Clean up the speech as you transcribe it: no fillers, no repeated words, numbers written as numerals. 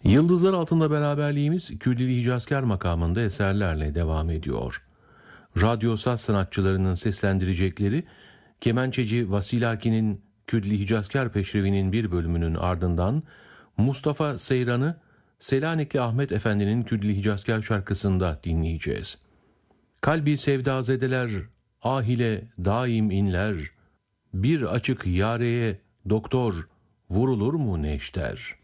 Yıldızlar altında beraberliğimiz Kürdili Hicazkar makamında eserlerle devam ediyor. Radyo saz sanatçılarının seslendirecekleri kemençeci Vasil Arkin'in Kürdili Hicazkar Peşrevi'nin bir bölümünün ardından Mustafa Seyran'ı Selanikli Ahmet Efendi'nin Kürdili Hicazkar şarkısında dinleyeceğiz. Kalbi sevdazedeler ah ile daim inler, bir açık yareye doktor vurulur mu neşter?